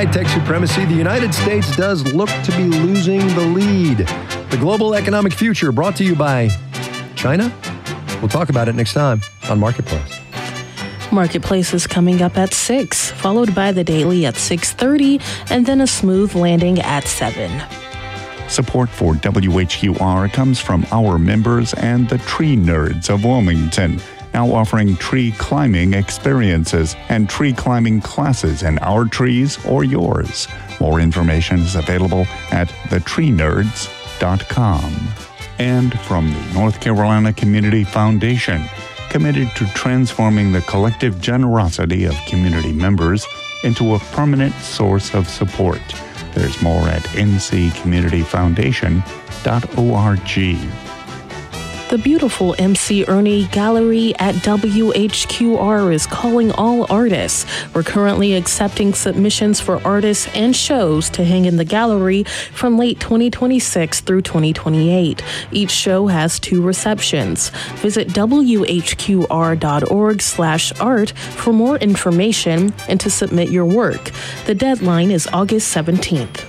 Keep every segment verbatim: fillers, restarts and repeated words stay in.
High-tech supremacy, the United States does look to be losing the lead. The global economic future brought to you by China. We'll talk about it next time on Marketplace. Marketplace is coming up at six, followed by the Daily at six thirty, and then a smooth landing at seven. Support for W H Q R comes from our members and the Tree Nerds of Wilmington, now offering tree climbing experiences and tree climbing classes in our trees or yours. More information is available at the tree nerds dot com. And from the North Carolina Community Foundation, committed to transforming the collective generosity of community members into a permanent source of support. There's more at n c community foundation dot org. The beautiful M C Ernie Gallery at W H Q R is calling all artists. We're currently accepting submissions for artists and shows to hang in the gallery from late twenty twenty-six through twenty twenty-eight. Each show has two receptions. Visit W H Q R dot org slash art for more information and to submit your work. The deadline is August seventeenth.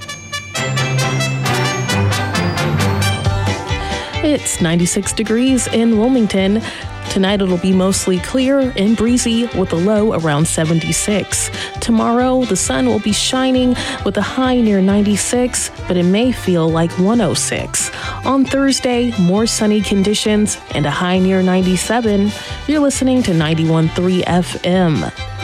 It's ninety-six degrees in Wilmington. Tonight it'll be mostly clear and breezy with a low around seventy-six. Tomorrow the sun will be shining with a high near ninety-six, but it may feel like one oh six. On Thursday, more sunny conditions and a high near ninety-seven. You're listening to ninety-one point three F M.